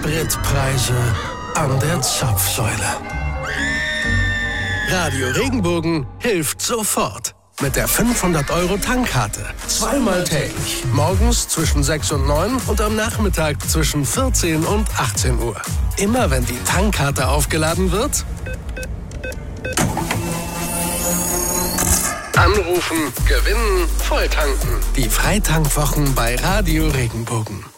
Spritpreise an der Zapfsäule. Radio Regenbogen hilft sofort. Mit der 500-Euro-Tankkarte. Zweimal täglich. Morgens zwischen 6 und 9 und am Nachmittag zwischen 14 und 18 Uhr. Immer wenn die Tankkarte aufgeladen wird, anrufen, gewinnen, volltanken. Die Freitankwwochen bei Radio Regenbogen.